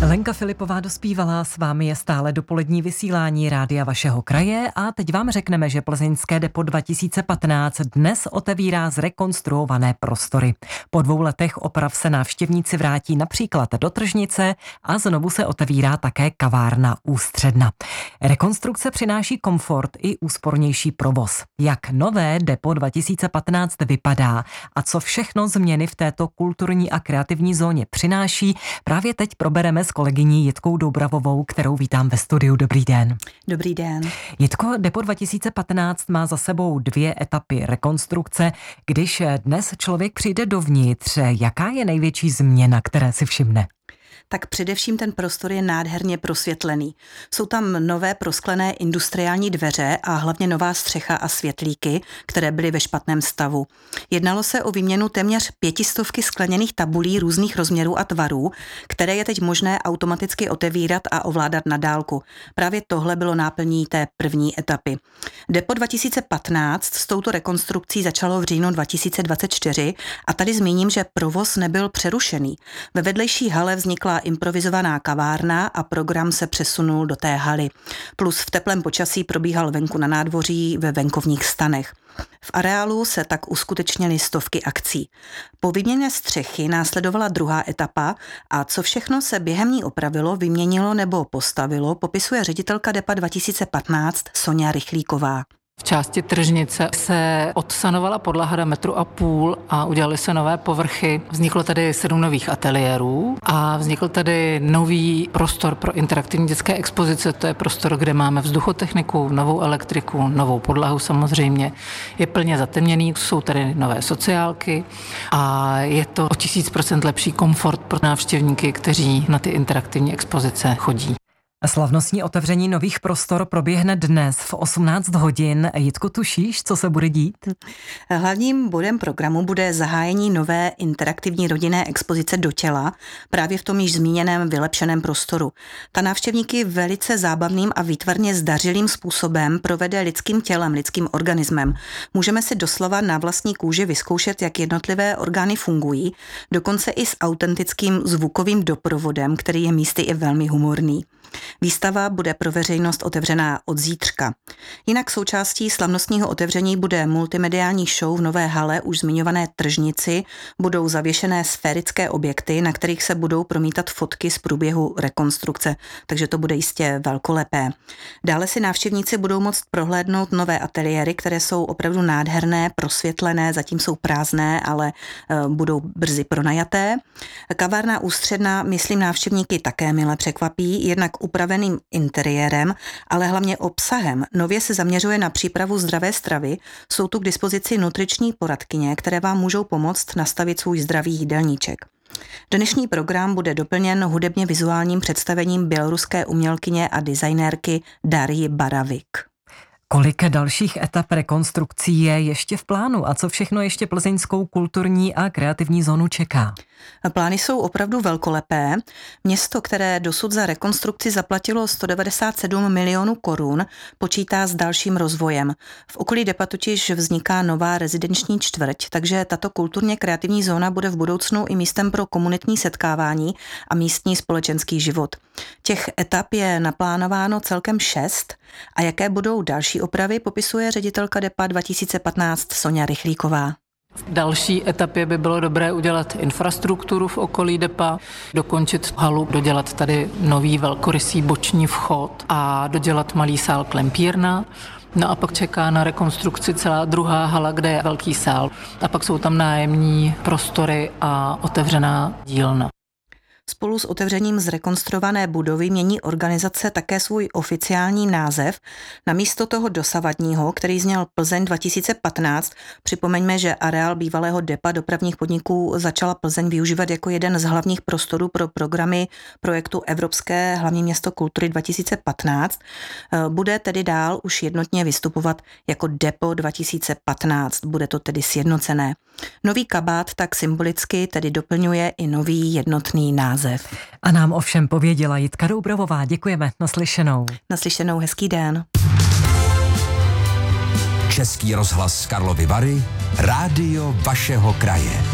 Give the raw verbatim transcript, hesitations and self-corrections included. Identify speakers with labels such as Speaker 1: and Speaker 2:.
Speaker 1: Lenka Filipová dospívala, s vámi je stále dopolední vysílání Rádia vašeho kraje a teď vám řekneme, že plzeňské depo dva tisíce patnáct dnes otevírá zrekonstruované prostory. Po dvou letech oprav se návštěvníci vrátí například do tržnice a znovu se otevírá také kavárna Ústředna. Rekonstrukce přináší komfort i úspornější provoz. Jak nové depo dva tisíce patnáct vypadá a co všechno změny v této kulturní a kreativní zóně přináší, právě teď probereme s kolegyní Jitkou Doubravovou, kterou vítám ve studiu. Dobrý den.
Speaker 2: Dobrý den.
Speaker 1: Jitko, depo dva tisíce patnáct má za sebou dvě etapy rekonstrukce. Když dnes člověk přijde dovnitř, jaká je největší změna, které si všimne?
Speaker 2: Tak především ten prostor je nádherně prosvětlený. Jsou tam nové prosklené industriální dveře a hlavně nová střecha a světlíky, které byly ve špatném stavu. Jednalo se o výměnu téměř pětistovky skleněných tabulí různých rozměrů a tvarů, které je teď možné automaticky otevírat a ovládat na dálku. Právě tohle bylo náplní té první etapy. Depo dva tisíce patnáct s touto rekonstrukcí začalo v říjnu dva tisíce dvacet čtyři a tady zmíním, že provoz nebyl přerušený. Ve vedlejší hale vznikla improvizovaná kavárna a program se přesunul do té haly. Plus v teplém počasí probíhal venku na nádvoří ve venkovních stanech. V areálu se tak uskutečnily stovky akcí. Po výměně střechy následovala druhá etapa a co všechno se během ní opravilo, vyměnilo nebo postavilo, popisuje ředitelka depa dva tisíce patnáct Soňa Rychlíková.
Speaker 3: V části tržnice se odsanovala podlaha do metru a půl a udělaly se nové povrchy. Vzniklo tady sedm nových ateliérů a vznikl tady nový prostor pro interaktivní dětské expozice. To je prostor, kde máme vzduchotechniku, novou elektriku, novou podlahu samozřejmě. Je plně zatemněný, jsou tady nové sociálky a je to o tisíc procent lepší komfort pro návštěvníky, kteří na ty interaktivní expozice chodí.
Speaker 1: Slavnostní otevření nových prostor proběhne dnes v osmnáct hodin. Jitko, tušíš, co se bude dít?
Speaker 2: Hlavním bodem programu bude zahájení nové interaktivní rodinné expozice Do těla, právě v tom již zmíněném vylepšeném prostoru. Ta návštěvníky velice zábavným a výtvarně zdařilým způsobem provede lidským tělem, lidským organismem. Můžeme si doslova na vlastní kůži vyzkoušet, jak jednotlivé orgány fungují, dokonce i s autentickým zvukovým doprovodem, který je místy i velmi humorný. Výstava bude pro veřejnost otevřená od zítřka. Jinak součástí slavnostního otevření bude multimediální show v nové hale, už zmiňované tržnici, budou zavěšené sférické objekty, na kterých se budou promítat fotky z průběhu rekonstrukce, takže to bude jistě velkolepé. Dále si návštěvníci budou moct prohlédnout nové ateliéry, které jsou opravdu nádherné, prosvětlené, zatím jsou prázdné, ale uh, budou brzy pronajaté. Kavárna Ústředna, myslím, návštěvníky také mile překvapí, jednak upraveným interiérem, ale hlavně obsahem. Nově se zaměřuje na přípravu zdravé stravy. Jsou tu k dispozici nutriční poradkyně, které vám můžou pomoct nastavit svůj zdravý jídelníček. Dnešní program bude doplněn hudebně vizuálním představením běloruské umělkyně a designérky Darji Baravik.
Speaker 1: Kolik dalších etap rekonstrukcí je ještě v plánu a co všechno ještě plzeňskou kulturní a kreativní zónu čeká?
Speaker 2: Plány jsou opravdu velkolepé. Město, které dosud za rekonstrukci zaplatilo sto devadesát sedm milionů korun, počítá s dalším rozvojem. V okolí depa totiž vzniká nová rezidenční čtvrť, takže tato kulturně kreativní zóna bude v budoucnu i místem pro komunitní setkávání a místní společenský život. Těch etap je naplánováno celkem šest a jaké budou další opravy, popisuje ředitelka depa dva tisíce patnáct Soňa Rychlíková.
Speaker 3: V další etapě by bylo dobré udělat infrastrukturu v okolí depa, dokončit halu, dodělat tady nový velkorysý boční vchod a dodělat malý sál klempírna. No a pak čeká na rekonstrukci celá druhá hala, kde je velký sál. A pak jsou tam nájemní prostory a otevřená dílna.
Speaker 2: Spolu s otevřením zrekonstruované budovy mění organizace také svůj oficiální název. Namísto toho dosavadního, který zněl Plzeň dva tisíce patnáct, připomeňme, že areál bývalého depa dopravních podniků začala Plzeň využívat jako jeden z hlavních prostorů pro programy projektu Evropské hlavní město kultury dva tisíce patnáct. Bude tedy dál už jednotně vystupovat jako depo dva tisíce patnáct. Bude to tedy sjednocené. Nový kabát tak symbolicky tedy doplňuje i nový jednotný název.
Speaker 1: A nám ovšem pověděla Jitka Doubravová. Děkujeme. Naslyšenou.
Speaker 2: Naslyšenou, hezký den.
Speaker 4: Český rozhlas Karlovy Vary, rádio vašeho kraje.